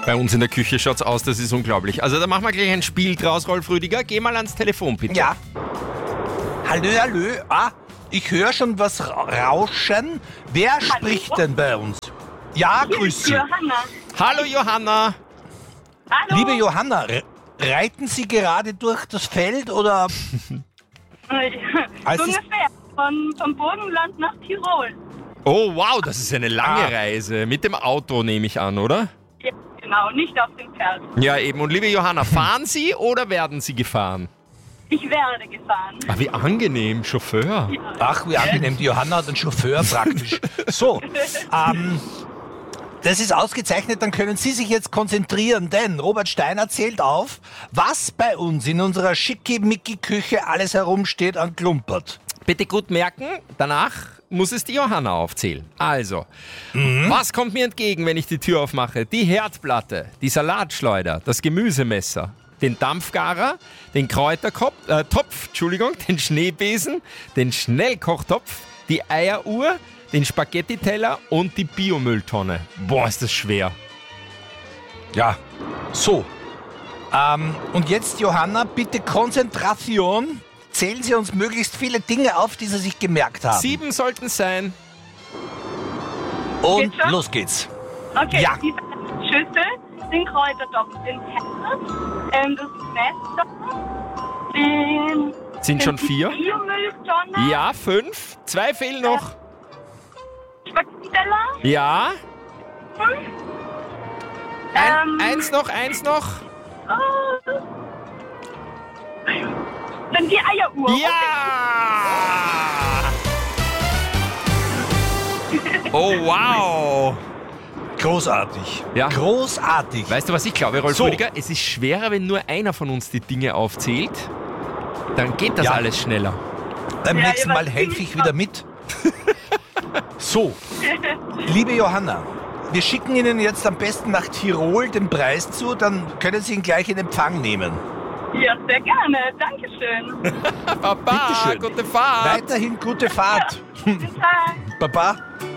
Bei uns in der Küche schaut's aus, das ist unglaublich. Also da machen wir gleich ein Spiel draus, Rolf Rüdiger. Geh mal ans Telefon, bitte. Ja. Hallo. Ich höre schon was rauschen. Wer spricht denn bei uns? Ja, grüß Sie. Johanna. Hallo Johanna. Hallo. Liebe Johanna, reiten Sie gerade durch das Feld oder? So Also- ungefähr. Vom Burgenland nach Tirol. Oh wow, das ist eine lange Reise. Mit dem Auto nehme ich an, oder? Ja, genau, nicht auf dem Pferd. Ja eben. Und liebe Johanna, fahren Sie oder werden Sie gefahren? Ich werde gefahren. Ah, wie angenehm, Chauffeur. Ach, wie angenehm, die Johanna hat einen Chauffeur praktisch. So, das ist ausgezeichnet, dann können Sie sich jetzt konzentrieren, denn Robert Steiner zählt auf, was bei uns in unserer Schickimicki-Küche alles herumsteht an Klumpert. Bitte gut merken, danach muss es die Johanna aufzählen. Also, was kommt mir entgegen, wenn ich die Tür aufmache? Die Herdplatte, die Salatschleuder, das Gemüsemesser, den Dampfgarer, den Kräutertopf, den Schneebesen, den Schnellkochtopf, die Eieruhr, den Spaghetti-Teller und die Biomülltonne. Boah, ist das schwer. Ja, so. Und jetzt, Johanna, bitte Konzentration. Zählen Sie uns möglichst viele Dinge auf, die Sie sich gemerkt haben. 7 sollten es sein. Und Geht's schon? los geht's. Okay, Ja. die Schüssel, den Kräutertopf, den Teller, das Messer, Sind schon 4? die Biomülltonne, Ja, 5. 2 fehlen noch. Spaghetti-Teller, Ja. 5. Eins noch. Dann die Eieruhr. Ja! Oh, wow. Großartig. Ja. Großartig. Weißt du, was ich glaube, Rolf So. Rüdiger? Es ist schwerer, wenn nur einer von uns die Dinge aufzählt. Dann geht das Ja. alles schneller. Beim Ja, nächsten ihr Mal wart helfe ziemlich ich wieder mit. So, liebe Johanna, wir schicken Ihnen jetzt am besten nach Tirol den Preis zu, dann können Sie ihn gleich in Empfang nehmen. Ja, sehr gerne. Dankeschön. Papa, Bitteschön. gute Fahrt. Weiterhin gute Fahrt. Guten Tag. Baba.